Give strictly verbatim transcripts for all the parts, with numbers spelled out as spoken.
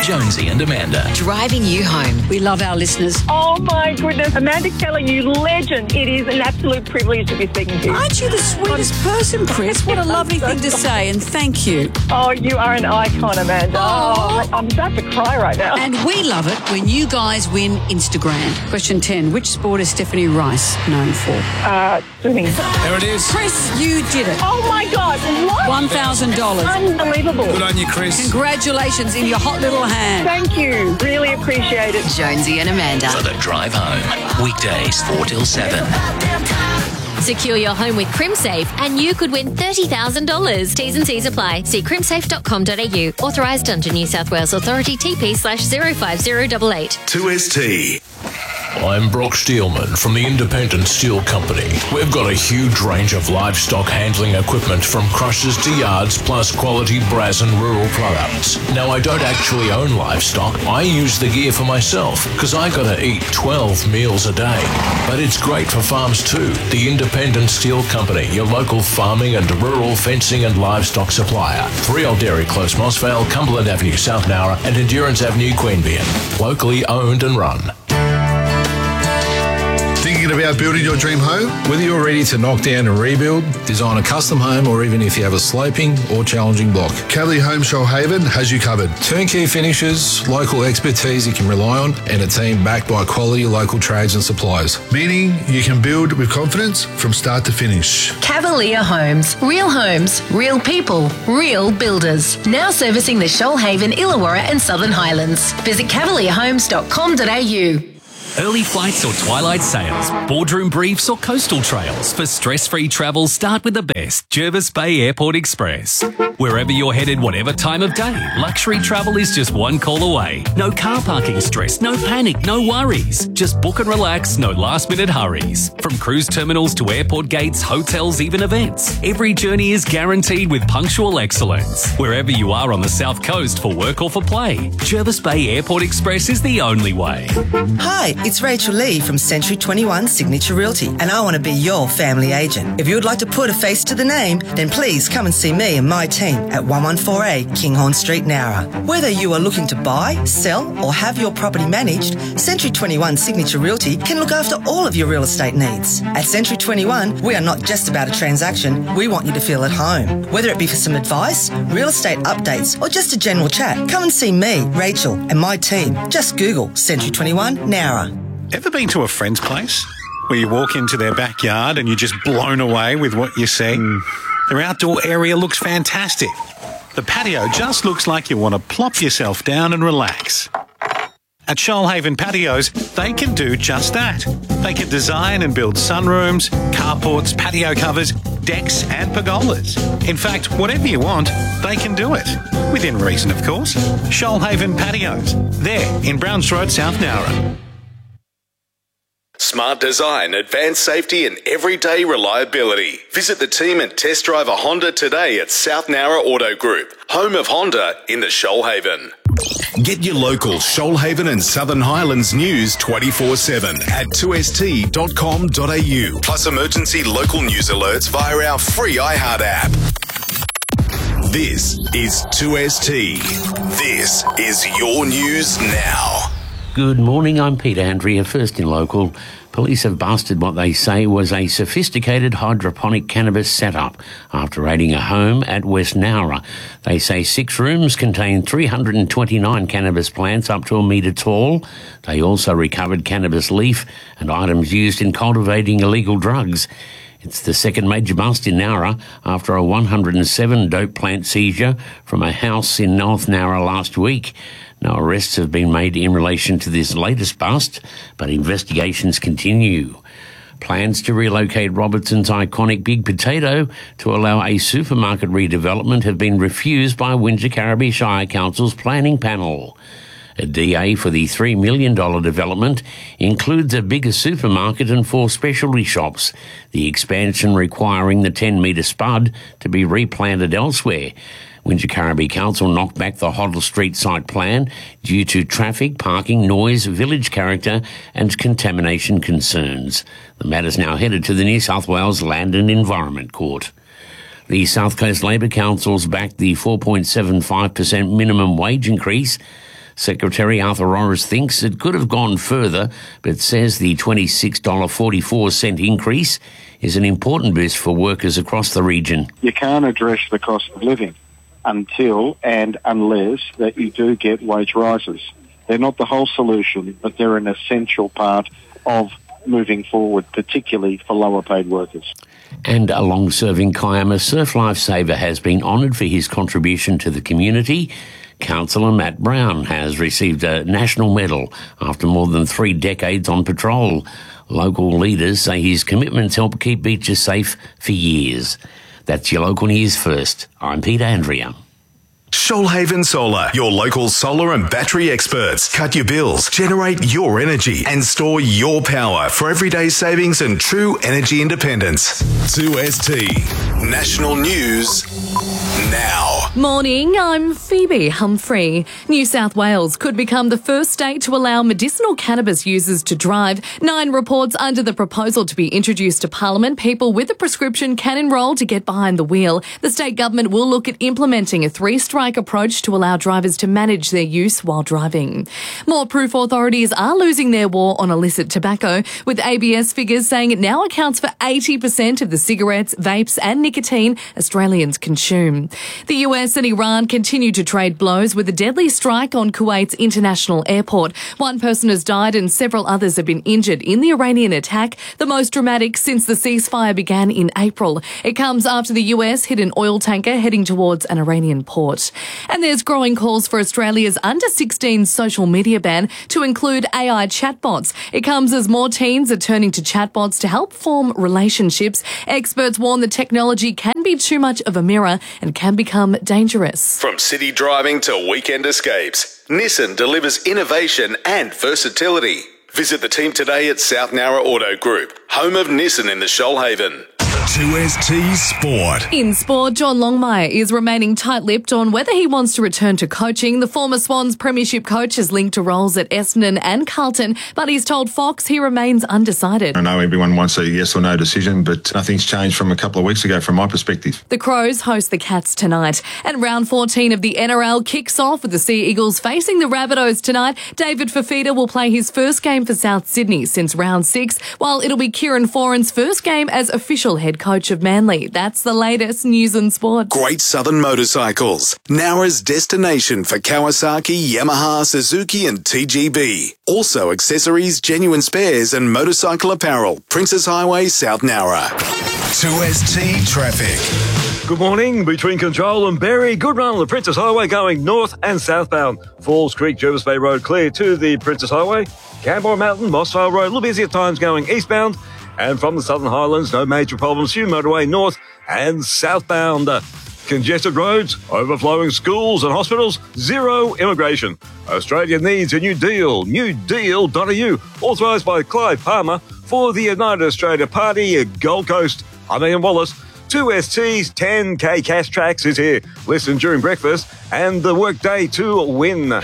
Jonesy and Amanda. Driving you home. We love our listeners. Oh my goodness. Amanda Keller, you legend. It is an absolute privilege to be speaking to you. Aren't you the sweetest person, Chris? What a lovely thing to say, and thank you. Oh, you are an icon, Amanda. Oh, I'm about to cry right now. And we love it when you guys win Instagram. Question ten. Which sport is Stephanie Rice known for? Uh, swimming. There it is. Chris, you did it. Oh my God. What? one thousand dollars. Unbelievable. Good on you, Chris. Congratulations in your hot little hand. Thank you. Really appreciate it. Jonesy and Amanda. For the drive home. Weekdays four till seven. Secure your home with CrimSafe and you could win thirty thousand dollars. T's and C's apply. See crimsafe dot com dot a u. Authorised under New South Wales Authority T P slash zero five zero eight eight. two S T. I'm Brock Steelman from the Independent Steel Company. We've got a huge range of livestock handling equipment from crushers to yards, plus quality brass and rural products. Now, I don't actually own livestock. I use the gear for myself because I gotta eat twelve meals a day. But it's great for farms too. The Independent Steel Company, your local farming and rural fencing and livestock supplier. three Old Dairy Close, Mossvale, Cumberland Avenue, South Nowra and Endurance Avenue, Queanbeyan. Locally owned and run. Thinking about building your dream home? Whether you're ready to knock down and rebuild, design a custom home, or even if you have a sloping or challenging block, Cavalier Home Shoalhaven has you covered. turnkey finishes, local expertise you can rely on, and a team backed by quality local trades and suppliers. Meaning you can build with confidence from start to finish. Cavalier Homes. Real homes, real people, real builders. Now servicing the Shoalhaven, Illawarra and Southern Highlands. Visit cavalier homes dot com dot a u. Early flights or twilight sails, boardroom briefs or coastal trails. For stress-free travel, start with the best, Jervis Bay Airport Express. Wherever you're headed, whatever time of day, luxury travel is just one call away. No car parking stress, no panic, no worries. Just book and relax, no last-minute hurries. From cruise terminals to airport gates, hotels, even events, every journey is guaranteed with punctual excellence. Wherever you are on the South Coast for work or for play, Jervis Bay Airport Express is the only way. Hi, it's Rachel Lee from Century twenty-one Signature Realty, and I want to be your family agent. If you would like to put a face to the name, then please come and see me and my team at one fourteen A Kinghorn Street, Nowra. Whether you are looking to buy, sell, or have your property managed, Century twenty-one Signature Realty can look after all of your real estate needs. At Century twenty-one, we are not just about a transaction, we want you to feel at home. Whether it be for some advice, real estate updates, or just a general chat, come and see me, Rachel, and my team. Just Google Century twenty-one Nowra. Ever been to a friend's place where you walk into their backyard and you're just blown away with what you see? Mm. Their outdoor area looks fantastic. The patio just looks like you want to plop yourself down and relax. At Shoalhaven Patios, they can do just that. They can design and build sunrooms, carports, patio covers, decks and pergolas. In fact, whatever you want, they can do it. Within reason, of course. Shoalhaven Patios. There in Browns Road, South Nowra. Smart design, advanced safety and everyday reliability. Visit the team and test drive a Honda today at South Nowra Auto Group, home of Honda in the Shoalhaven. Get your local Shoalhaven and Southern Highlands news twenty-four seven at two s t dot com dot a u. Plus emergency local news alerts via our free iHeart app. This is two S T. This is your news now. Good morning, I'm Peter Andrea, first in local. Police have busted what they say was a sophisticated hydroponic cannabis setup after raiding a home at West Nowra. They say six rooms contain three hundred twenty-nine cannabis plants up to a metre tall. They also recovered cannabis leaf and items used in cultivating illegal drugs. It's the second major bust in Nowra after a one hundred seven dope plant seizure from a house in North Nowra last week. No arrests have been made in relation to this latest bust, but investigations continue. Plans to relocate Robertson's iconic Big Potato to allow a supermarket redevelopment have been refused by Wingecarribee Shire Council's planning panel. A D A for the three million dollars development includes a bigger supermarket and four specialty shops, the expansion requiring the ten metre spud to be replanted elsewhere. Wingecarribee Council knocked back the Hoddle Street site plan due to traffic, parking, noise, village character and contamination concerns. The matter's now headed to the New South Wales Land and Environment Court. The South Coast Labor Council's backed the four point seven five percent minimum wage increase. Secretary Arthur Orris thinks it could have gone further, but says the twenty-six dollars forty-four increase is an important boost for workers across the region. You can't address the cost of living until and unless that you do get wage rises. They're not the whole solution, but they're an essential part of moving forward, particularly for lower paid workers. And a long-serving Kiama surf lifesaver has been honoured for his contribution to the community. Councillor Matt Brown has received a national medal after more than three decades on patrol. Local leaders say his commitments help keep beaches safe for years. That's your local news first. I'm Peter Andrea. Shoalhaven Solar, your local solar and battery experts. Cut your bills, generate your energy, and store your power for everyday savings and true energy independence. two S T National News now. Morning, I'm Phoebe Humphrey. New South Wales could become the first state to allow medicinal cannabis users to drive. Nine reports under the proposal to be introduced to Parliament. People with a prescription can enrol to get behind the wheel. The state government will look at implementing a three-strike approach to allow drivers to manage their use while driving. More proof authorities are losing their war on illicit tobacco, with A B S figures saying it now accounts for eighty percent of the cigarettes, vapes and nicotine Australians consume. The U S and Iran continue to trade blows with a deadly strike on Kuwait's international airport. One person has died and several others have been injured in the Iranian attack, the most dramatic since the ceasefire began in April. It comes after the U S hit an oil tanker heading towards an Iranian port. And there's growing calls for Australia's under sixteen social media ban to include A I chatbots. It comes as more teens are turning to chatbots to help form relationships. Experts warn the technology can be too much of a mirror and can become dangerous. From city driving to weekend escapes, Nissan delivers innovation and versatility. Visit the team today at South Nowra Auto Group, home of Nissan in the Shoalhaven. two S T Sport. In sport, John Longmire is remaining tight-lipped on whether he wants to return to coaching. The former Swans premiership coach is linked to roles at Essendon and Carlton, but he's told Fox he remains undecided. I know everyone wants a yes or no decision, but nothing's changed from a couple of weeks ago from my perspective. The Crows host the Cats tonight. And round fourteen of the N R L kicks off with the Sea Eagles facing the Rabbitohs tonight. David Fafita will play his first game for South Sydney since round six, while it'll be Kieran Foran's first game as official head coach of Manly. That's the latest news and sport. Great Southern Motorcycles, Nowra's destination for Kawasaki, Yamaha, Suzuki and T G B. Also accessories, genuine spares and motorcycle apparel. Princess Highway, South Nowra. two S T Traffic. Good morning. Between Control and Berry, good run on the Princess Highway going north and southbound. Falls Creek, Jervis Bay Road clear to the Princess Highway. Canberra Mountain, Mossvale Road, a little busy at times going eastbound. And from the Southern Highlands, no major problems. Hume Motorway north and southbound. Uh, congested roads, overflowing schools and hospitals, zero immigration. Australia needs a new deal. new deal dot a u. Authorised by Clive Palmer for the United Australia Party, Gold Coast. I'm Ian Wallace. two S T's ten K Cash Tracks is here. Listen during breakfast and the workday to win.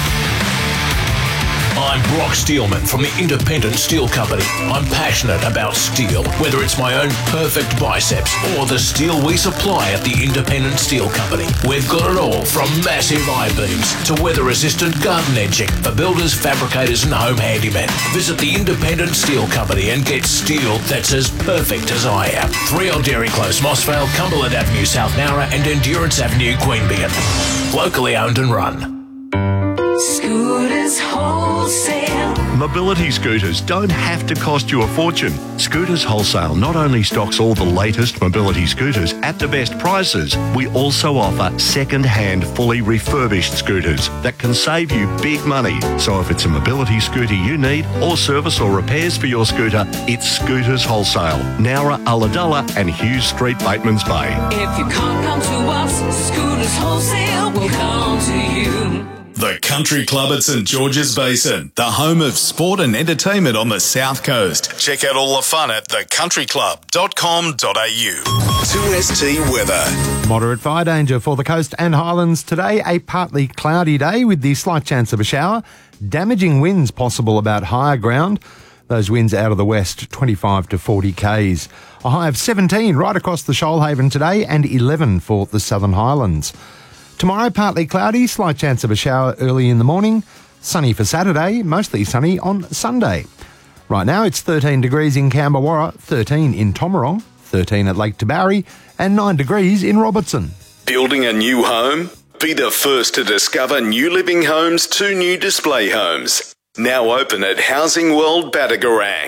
I'm Brock Steelman from the Independent Steel Company. I'm passionate about steel, whether it's my own perfect biceps or the steel we supply at the Independent Steel Company. We've got it all from massive I-beams to weather-resistant garden edging for builders, fabricators and home handymen. Visit the Independent Steel Company and get steel that's as perfect as I am. three L Dairy Close, Mossvale, Cumberland Avenue, South Nowra and Endurance Avenue, Queanbeyan. Locally owned and run. Scooters Wholesale. Mobility scooters don't have to cost you a fortune. Scooters Wholesale not only stocks all the latest mobility scooters at the best prices, we also offer second-hand, fully refurbished scooters that can save you big money. So if it's a mobility scooter you need, or service or repairs for your scooter, it's Scooters Wholesale, Nowra, Ulladulla and Hughes Street, Batemans Bay. If you can't come to us, Scooters Wholesale will come to you. The Country Club at St George's Basin, the home of sport and entertainment on the South Coast. Check out all the fun at the country club dot com dot a u. two S T weather. Moderate fire danger for the coast and highlands today. A partly cloudy day with the slight chance of a shower. Damaging winds possible about higher ground. Those winds out of the west, twenty-five to forty k's. A high of seventeen right across the Shoalhaven today and eleven for the Southern Highlands. Tomorrow, partly cloudy, slight chance of a shower early in the morning. Sunny for Saturday, mostly sunny on Sunday. Right now, it's thirteen degrees in Camberwarra, thirteen in Tomarong, thirteen at Lake Tabourie, and nine degrees in Robertson. Building a new home? Be the first to discover New Living Homes' two new display homes. Now open at Housing World Batagaran.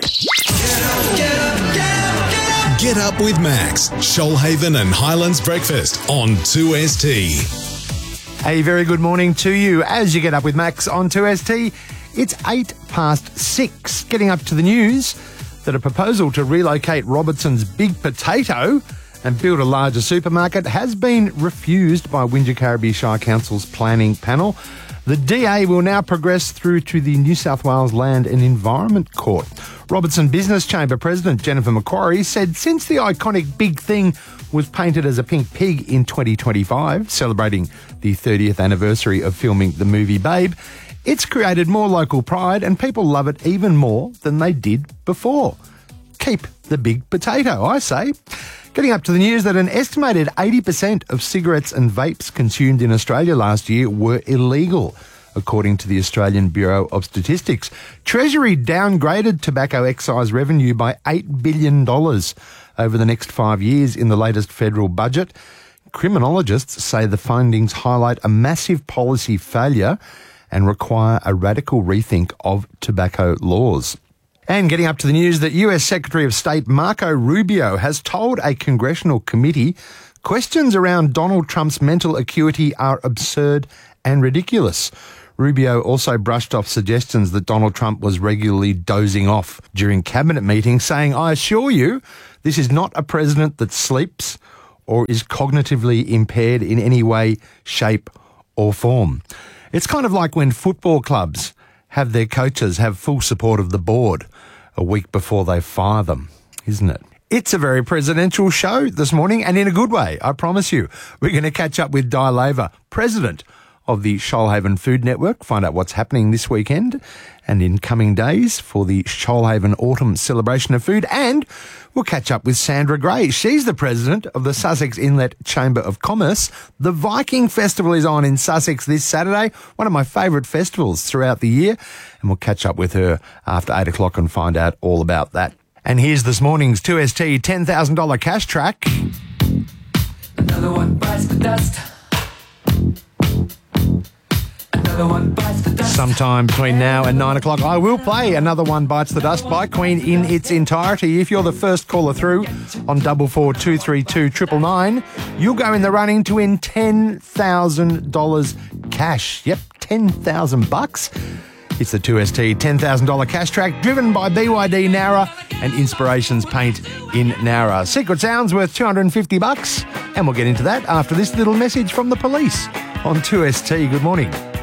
Get up with Max, Shoalhaven and Highlands Breakfast on two S T. A very good morning to you as you get up with Max on two S T. It's eight past six. Getting up to the news that a proposal to relocate Robertson's Big Potato and build a larger supermarket has been refused by Wingecarribee Shire Council's planning panel. The D A will now progress through to the New South Wales Land and Environment Court. Robertson Business Chamber President Jennifer Macquarie said since the iconic Big Thing was painted as a pink pig in twenty twenty-five, celebrating the thirtieth anniversary of filming the movie Babe, it's created more local pride and people love it even more than they did before. Keep the big potato, I say. Getting up to the news that an estimated eighty percent of cigarettes and vapes consumed in Australia last year were illegal, according to the Australian Bureau of Statistics. Treasury downgraded tobacco excise revenue by eight billion dollars over the next five years in the latest federal budget. Criminologists say the findings highlight a massive policy failure and require a radical rethink of tobacco laws. And getting up to the news that U S Secretary of State Marco Rubio has told a congressional committee questions around Donald Trump's mental acuity are absurd and ridiculous. Rubio also brushed off suggestions that Donald Trump was regularly dozing off during cabinet meetings, saying, "I assure you, this is not a president that sleeps or is cognitively impaired in any way, shape or form." It's kind of like when football clubs have their coaches have full support of the board a week before they fire them, isn't it? It's a very presidential show this morning, and in a good way, I promise you. We're going to catch up with Di Laver, president of the Shoalhaven Food Network, find out what's happening this weekend and in coming days for the Shoalhaven Autumn Celebration of Food, and we'll catch up with Sandra Gray. She's the president of the Sussex Inlet Chamber of Commerce. The Viking Festival is on in Sussex this Saturday, one of my favourite festivals throughout the year, and we'll catch up with her after eight o'clock and find out all about that. And here's this morning's two S T ten thousand dollars cash track. Another one bites the dust. Another one bites the dust. Sometime between now and nine o'clock, I will play Another One Bites the Dust by Queen in its entirety. If you're the first caller through on double four two three two triple nine, you'll go in the running to win ten thousand dollars cash. Yep, ten thousand bucks. It's the two S T ten thousand dollars cash track driven by B Y D Nowra and Inspirations Paint in Nowra. Secret Sounds worth two hundred fifty bucks, and we'll get into that after this little message from the police on two S T. Good morning.